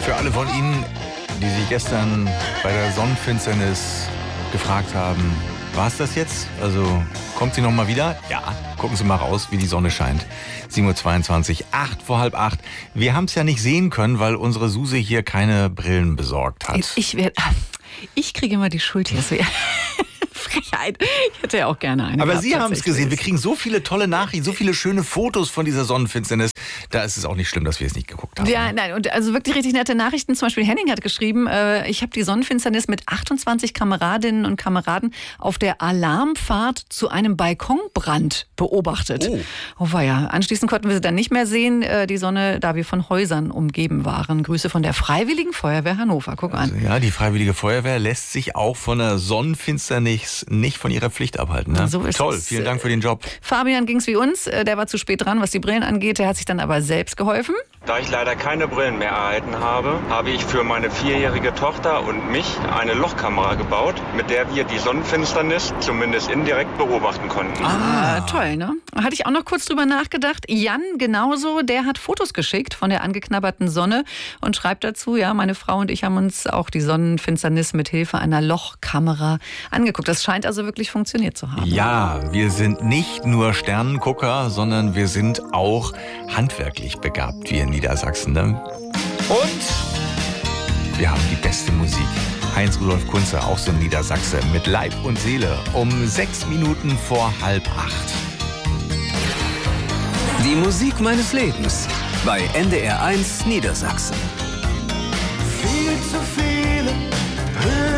Für alle von Ihnen, die sich gestern bei der Sonnenfinsternis gefragt haben, war es das jetzt? Also kommt sie noch mal wieder? Ja, gucken Sie mal raus, wie die Sonne scheint. 7:22 Uhr, 7:08. Wir haben es ja nicht sehen können, weil unsere Suse hier keine Brillen besorgt hat. Ich kriege immer die Schuld hier. Frechheit. Ich hätte ja auch gerne eine. Aber Sie haben es gesehen. Wir kriegen so viele tolle Nachrichten, so viele schöne Fotos von dieser Sonnenfinsternis. Da ist es auch nicht schlimm, dass wir es nicht geguckt haben. Ja, nein, und also wirklich richtig nette Nachrichten. Zum Beispiel Henning hat geschrieben, ich habe die Sonnenfinsternis mit 28 Kameradinnen und Kameraden auf der Alarmfahrt zu einem Balkonbrand beobachtet. Oh weia. Anschließend konnten wir sie dann nicht mehr sehen, die Sonne, da wir von Häusern umgeben waren. Grüße von der Freiwilligen Feuerwehr Hannover. Guck an. Also, ja, die Freiwillige Feuerwehr lässt sich auch von der Sonnenfinsternis nicht von ihrer Pflicht abhalten. Ne? So ist Toll, es. vielen Dank für den Job. Fabian ging es wie uns. Der war zu spät dran, was die Brillen angeht. Der hat sich dann aber selbst geholfen. Da ich leider keine Brillen mehr erhalten habe, habe ich für meine 4-jährige Tochter und mich eine Lochkamera gebaut, mit der wir die Sonnenfinsternis zumindest indirekt beobachten konnten. Toll, ne? Hatte ich auch noch kurz drüber nachgedacht. Jan genauso, der hat Fotos geschickt von der angeknabberten Sonne und schreibt dazu, ja, meine Frau und ich haben uns auch die Sonnenfinsternis mit Hilfe einer Lochkamera angeguckt. Das scheint also wirklich funktioniert zu haben. Ja, wir sind nicht nur Sternengucker, sondern wir sind auch handwerklich begabt, wir in Niedersachsen. Ne? Und wir haben die beste Musik. Heinz-Rudolf Kunze, auch so ein Niedersachse, mit Leib und Seele, um 6 Minuten vor 7:30. Die Musik meines Lebens bei NDR 1 Niedersachsen. Viel zu viele